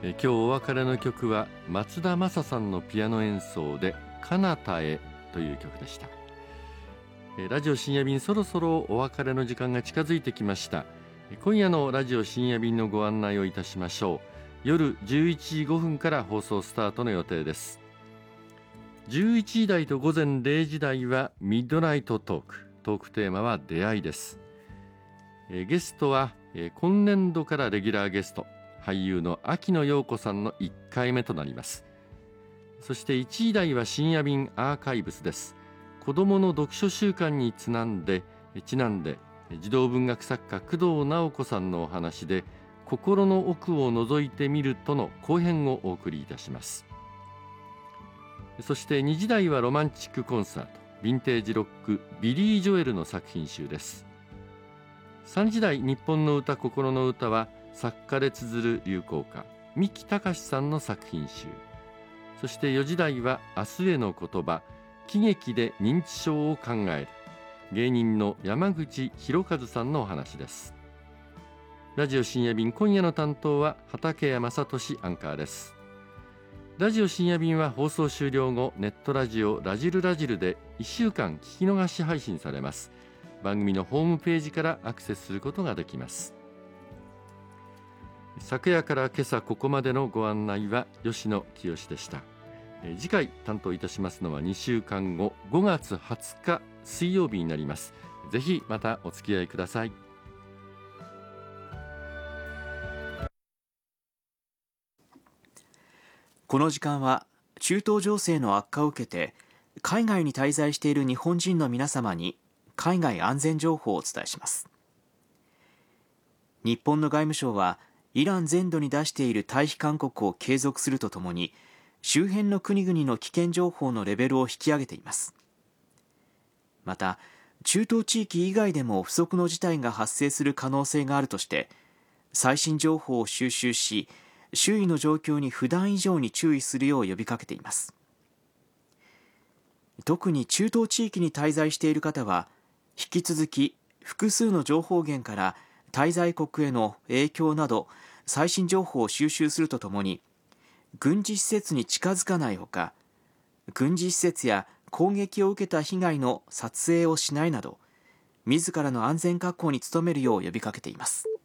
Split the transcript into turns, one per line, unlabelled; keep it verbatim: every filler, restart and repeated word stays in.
え今日お別れの曲は松田正さんのピアノ演奏で彼方へという曲でした。えラジオ深夜便、そろそろお別れの時間が近づいてきました。今夜のラジオ深夜便のご案内をいたしましょう。夜じゅういちじごふんから放送スタートの予定です。じゅういちじ台とごぜんれいじ台はミッドナイトトーク。トークテーマは出会いです。えゲストはえ今年度からレギュラーゲスト、俳優の秋野暢子さんのいっかいめとなります。そしていちじ台は深夜便アーカイブスです。子どもの読書週間にちなんでちなんで児童文学作家工藤直子さんのお話で、心の奥を覗いてみるとの後編をお送りいたします。そしてにじ台はロマンチックコンサート、ヴィンテージロックビリー・ジョエルの作品集です。さんじ台日本の歌心の歌は作家で綴る流行歌三木隆さんの作品集。そしてよじ台は明日への言葉、喜劇で認知症を考える芸人の山口博一さんのお話です。ラジオ深夜便、今夜の担当は畠山聡アンカーです。ラジオ深夜便は放送終了後、ネットラジオラジルラジルでいっしゅうかん聞き逃し配信されます。番組のホームページからアクセスすることができます。昨夜から今朝ここまでのご案内は吉野清でした。え次回担当いたしますのはにしゅうかんご、ごがつはつか水曜日になります。ぜひまたお付き合いください。
この時間は中東情勢の悪化を受けて海外に滞在している日本人の皆様に海外安全情報をお伝えします。日本の外務省はイラン全土に出している退避勧告を継続するとともに、周辺の国々の危険情報のレベルを引き上げています。また中東地域以外でも不測の事態が発生する可能性があるとして、最新情報を収集し、周囲の状況に普段以上に注意するよう呼びかけています。特に中東地域に滞在している方は、引き続き複数の情報源から滞在国への影響など最新情報を収集するとともに、軍事施設に近づかないほか、軍事施設や攻撃を受けた被害の撮影をしないなど、自らの安全確保に努めるよう呼びかけています。